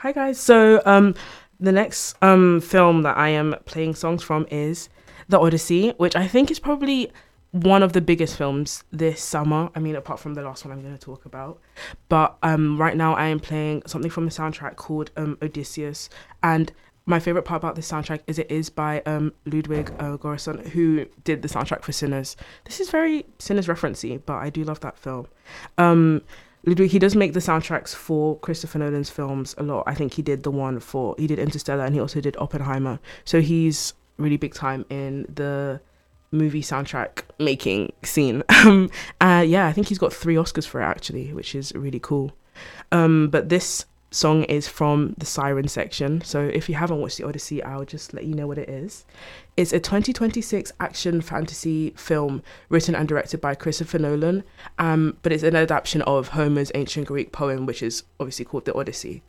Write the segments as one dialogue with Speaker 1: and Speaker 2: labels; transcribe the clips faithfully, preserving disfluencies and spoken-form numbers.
Speaker 1: Hi guys. So um the next um film that I am playing songs from is The Odyssey, which I think is probably one of the biggest films this summer. I mean, apart from the last one I'm going to talk about. But um right now I am playing something from the soundtrack called um Odysseus, and my favorite part about this soundtrack is it is by um, Ludwig uh, Göransson, who did the soundtrack for Sinners. This is very Sinners referencey, but I do love that film. Um, Ludwig, he does make the soundtracks for Christopher Nolan's films a lot. I think he did the one for, he did Interstellar, and he also did Oppenheimer. So he's really big time in the movie soundtrack making scene. Um, uh, yeah, I think he's got three Oscars for it actually, which is really cool. Um, but this song is from the Siren section. So if you haven't watched The Odyssey, I'll just let you know what it is. It's a twenty twenty-six action fantasy film written and directed by Christopher Nolan, um, but it's an adaptation of Homer's ancient Greek poem, which is obviously called The Odyssey.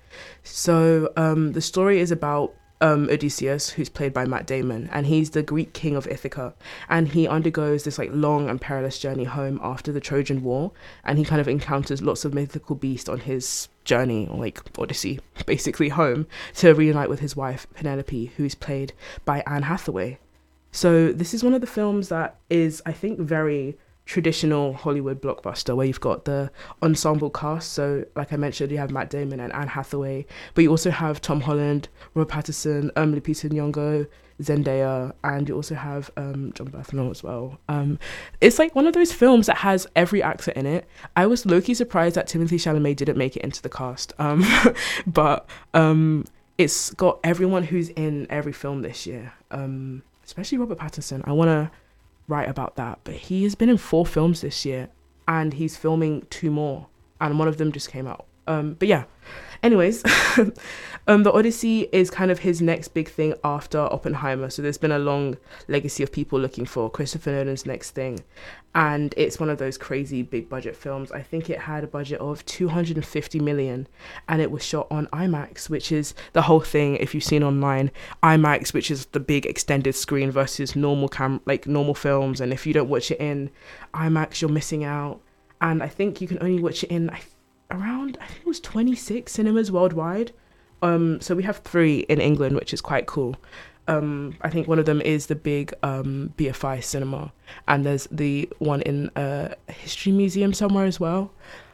Speaker 1: So um, the story is about um, Odysseus, who's played by Matt Damon, and he's the Greek king of Ithaca, and he undergoes this like long and perilous journey home after the Trojan War, and he kind of encounters lots of mythical beasts on his journey, or like Odyssey, basically home, to reunite with his wife Penelope, who's played by Anne Hathaway. So this is one of the films that is, I think, very traditional Hollywood blockbuster, where you've got the ensemble cast. So like I mentioned, you have Matt Damon and Anne Hathaway, but you also have Tom Holland, Robert Pattinson, um, Lupita Nyong'o, Zendaya, and you also have um, John Bernthal as well. Um, it's like one of those films that has every actor in it. I was low-key surprised that Timothée Chalamet didn't make it into the cast, um, but um, it's got everyone who's in every film this year, um, especially Robert Pattinson. I want to write about that, but he has been in four films this year, and he's filming two more, and one of them just came out. Um, but yeah, anyways, um, The Odyssey is kind of his next big thing after Oppenheimer. So there's been a long legacy of people looking for Christopher Nolan's next thing. And it's one of those crazy big budget films. I think it had a budget of two hundred fifty million, and it was shot on IMAX, which is the whole thing. If you've seen online, IMAX, which is the big extended screen versus normal cam, like normal films. And if you don't watch it in IMAX, you're missing out. And I think you can only watch it in, I around I think it was twenty-six cinemas worldwide, um so we have three in England, which is quite cool. um I think one of them is the big um B F I cinema, and there's the one in a history museum somewhere as well.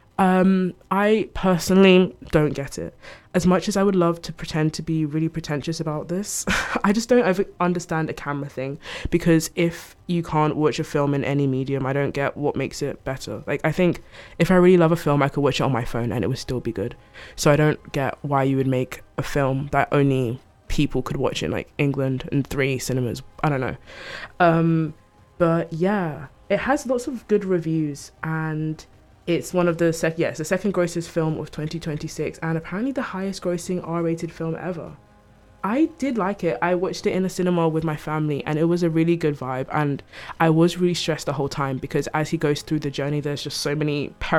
Speaker 1: um I personally don't get it. As much as I would love to pretend to be really pretentious about this, I just don't ever understand a camera thing, because if you can't watch a film in any medium, I don't get what makes it better. Like, I think if I really love a film, I could watch it on my phone and it would still be good. So I don't get why you would make a film that only people could watch in like England and three cinemas. I don't know. Um, but yeah, it has lots of good reviews, and it's one of the sec- yeah, it's the second grossest film of twenty twenty-six, and apparently the highest grossing R-rated film ever. I did like it. I watched it in a cinema with my family, and it was a really good vibe, and I was really stressed the whole time, because as he goes through the journey, there's just so many